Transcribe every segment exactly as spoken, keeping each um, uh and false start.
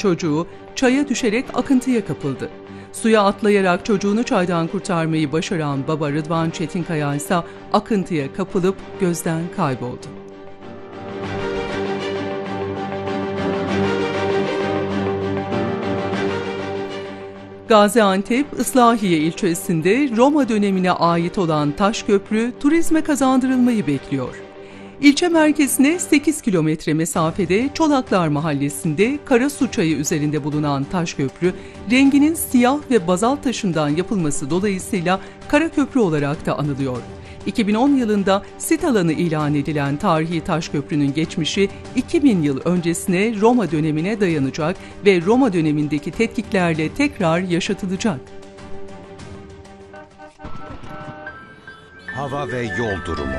çocuğu çaya düşerek akıntıya kapıldı. Suya atlayarak çocuğunu çaydan kurtarmayı başaran baba Rıdvan Çetinkaya ise akıntıya kapılıp gözden kayboldu. Gaziantep, Islahiye ilçesinde Roma dönemine ait olan Taşköprü turizme kazandırılmayı bekliyor. İlçe merkezine sekiz kilometre mesafede Çolaklar Mahallesi'nde Karasu Çayı üzerinde bulunan Taşköprü, renginin siyah ve bazalt taşından yapılması dolayısıyla Karaköprü olarak da anılıyor. iki bin on yılında sit alanı ilan edilen tarihi Taşköprü'nün geçmişi iki bin yıl öncesine Roma dönemine dayanacak ve Roma dönemindeki tetkiklerle tekrar yaşatılacak. Hava ve yol durumu.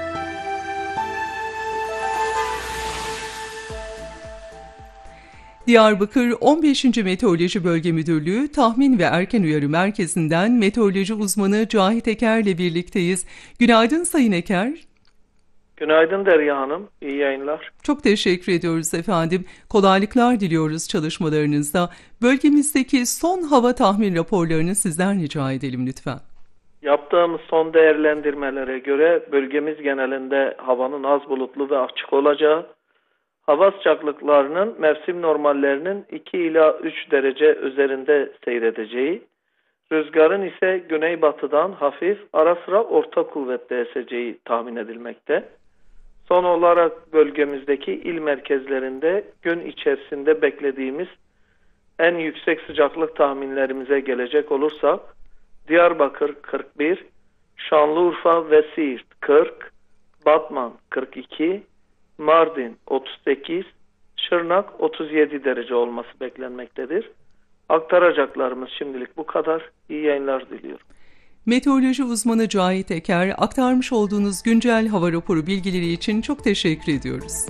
Diyarbakır on beşinci Meteoroloji Bölge Müdürlüğü Tahmin ve Erken Uyarı Merkezi'nden meteoroloji uzmanı Cahit Eker'le birlikteyiz. Günaydın Sayın Eker. Günaydın Derya Hanım, iyi yayınlar. Çok teşekkür ediyoruz efendim. Kolaylıklar diliyoruz çalışmalarınızda. Bölgemizdeki son hava tahmin raporlarını sizden rica edelim lütfen. Yaptığımız son değerlendirmelere göre bölgemiz genelinde havanın az bulutlu ve açık olacağı, hava sıcaklıklarının mevsim normallerinin iki ila üç derece üzerinde seyredeceği, rüzgarın ise güneybatıdan hafif ara sıra orta kuvvetle eseceği tahmin edilmekte. Son olarak bölgemizdeki il merkezlerinde gün içerisinde beklediğimiz en yüksek sıcaklık tahminlerimize gelecek olursak, Diyarbakır kırk bir, Şanlıurfa ve Siirt kırk, Batman kırk iki, Mardin otuz sekiz, Şırnak otuz yedi derece olması beklenmektedir. Aktaracaklarımız şimdilik bu kadar. İyi yayınlar diliyorum. Meteoroloji uzmanı Cahit Eker, aktarmış olduğunuz güncel hava raporu bilgileri için çok teşekkür ediyoruz.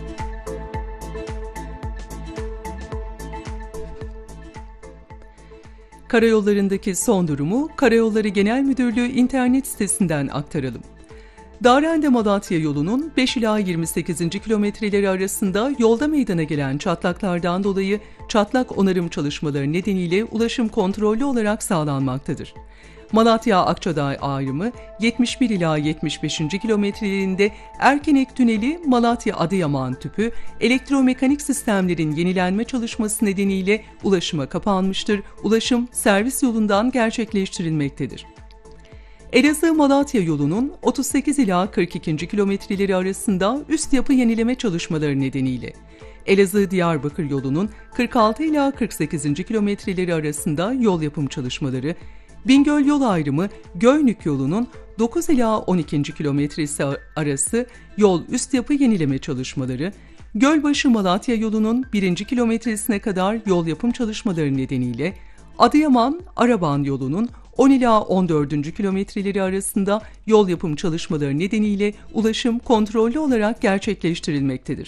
Karayollarındaki son durumu Karayolları Genel Müdürlüğü internet sitesinden aktaralım. Darende-Malatya yolunun beş ila yirmi sekizinci kilometreleri arasında yolda meydana gelen çatlaklardan dolayı çatlak onarım çalışmaları nedeniyle ulaşım kontrollü olarak sağlanmaktadır. Malatya-Akçadağ ayrımı yetmiş bir ila yetmiş beşinci kilometrelerinde Erkenek Tüneli Malatya-Adıyaman tüpü elektromekanik sistemlerin yenilenme çalışması nedeniyle ulaşıma kapanmıştır. Ulaşım servis yolundan gerçekleştirilmektedir. Elazığ-Malatya yolunun otuz sekiz ila kırk ikinci kilometreleri arasında üst yapı yenileme çalışmaları nedeniyle Elazığ-Diyarbakır yolunun kırk altı ila kırk sekizinci kilometreleri arasında yol yapım çalışmaları, Bingöl yol ayrımı Göynük yolunun dokuz ila on ikinci kilometresi arası yol üst yapı yenileme çalışmaları, Gölbaşı-Malatya yolunun birinci kilometresine kadar yol yapım çalışmaları nedeniyle Adıyaman-Araban yolunun on ila on dördüncü kilometreleri arasında yol yapım çalışmaları nedeniyle ulaşım kontrollü olarak gerçekleştirilmektedir.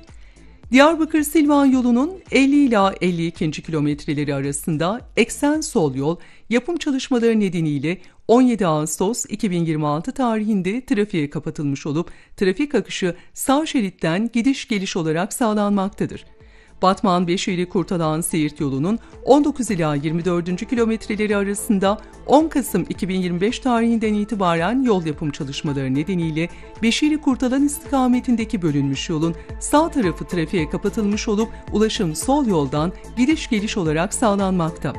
Diyarbakır-Silvan yolunun elli ila elli ikinci kilometreleri arasında eksen sol yol yapım çalışmaları nedeniyle on yedi Ağustos iki bin yirmi altı tarihinde trafiğe kapatılmış olup trafik akışı sağ şeritten gidiş geliş olarak sağlanmaktadır. Batman-Beşeri Kurtalan Siirt yolunun on dokuz ila yirmi dördüncü kilometreleri arasında on Kasım iki bin yirmi beş tarihinden itibaren yol yapım çalışmaları nedeniyle Beşeri Kurtalan istikametindeki bölünmüş yolun sağ tarafı trafiğe kapatılmış olup ulaşım sol yoldan gidiş geliş olarak sağlanmakta.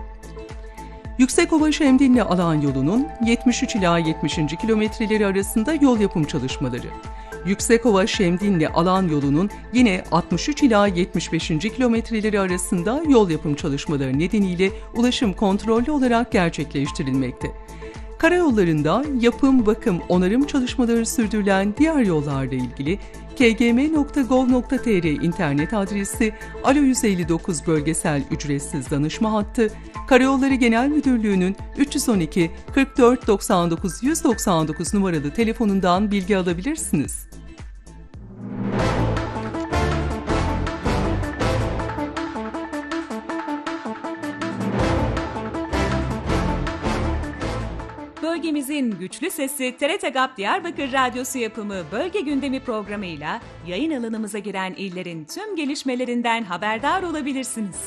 Yüksekova-Şemdinli alan yolunun yetmiş üç ila yetmişinci kilometreleri arasında yol yapım çalışmaları. Yüksekova-Şemdinli alan yolunun yine altmış üç ila yetmiş beşinci kilometreleri arasında yol yapım çalışmaları nedeniyle ulaşım kontrollü olarak gerçekleştirilmekte. Karayollarında yapım, bakım, onarım çalışmaları sürdürülen diğer yollarla ilgili k g m nokta gov nokta t r internet adresi, Alo yüz elli dokuz bölgesel ücretsiz danışma hattı, Karayolları Genel Müdürlüğü'nün üç yüz on iki kırk dört doksan dokuz yüz doksan dokuz numaralı telefonundan bilgi alabilirsiniz. Bölgemizin güçlü sesi T R T GAP Diyarbakır Radyosu yapımı Bölge Gündemi programıyla yayın alanımıza giren illerin tüm gelişmelerinden haberdar olabilirsiniz.